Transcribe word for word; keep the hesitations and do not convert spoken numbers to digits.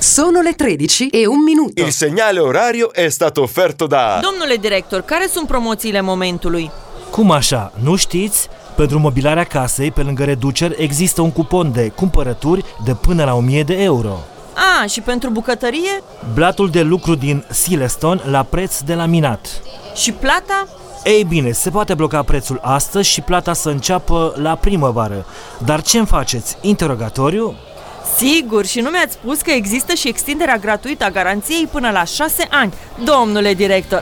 Sono le tredici e un minuto. Il segnale orario è stato offerto da... Domnule director, care sunt promoțiile momentului? Cum așa? Nu știți? Pentru mobilarea casei, pe lângă reduceri, există un cupon de cumpărături de până la o mie de euro. A, și pentru bucătărie? Blatul de lucru din Silestone la preț de laminat. Și plata? Ei bine, se poate bloca prețul astăzi și plata să înceapă la primăvară. Dar ce-mi faceți? Interogatoriu? Sigur, și nu mi-ați spus că există și extinderea gratuită a garanției până la șase ani. Domnule director,